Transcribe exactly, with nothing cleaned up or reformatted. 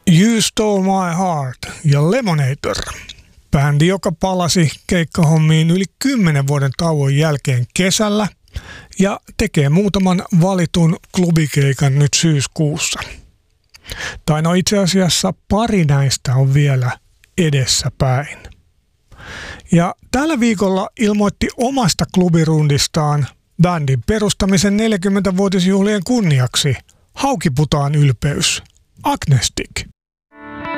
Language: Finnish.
You Stole My Heart ja Lemonade, bändi, joka palasi keikkahommiin yli kymmenen vuoden tauon jälkeen kesällä ja tekee muutaman valitun klubikeikan nyt syyskuussa. Tai no itse asiassa pari näistä on vielä edessäpäin. Ja tällä viikolla ilmoitti omasta klubirundistaan bändin perustamisen neljäkymmenvuotisjuhlien kunniaksi Haukiputaan ylpeys, Agnestic.